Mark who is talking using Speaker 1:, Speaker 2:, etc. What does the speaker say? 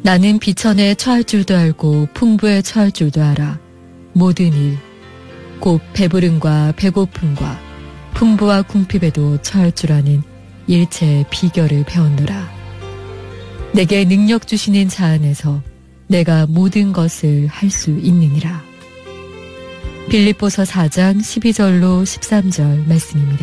Speaker 1: 나는 비천에 처할 줄도 알고 풍부에 처할 줄도 알아. 모든 일, 곧 배부름과 배고픔과 풍부와 궁핍에도 처할 줄 아는 일체의 비결을 배웠노라. 내게 능력 주시는 자 안에서 내가 모든 것을 할 수 있느니라. 빌립보서 4장 12절로 13절 말씀입니다.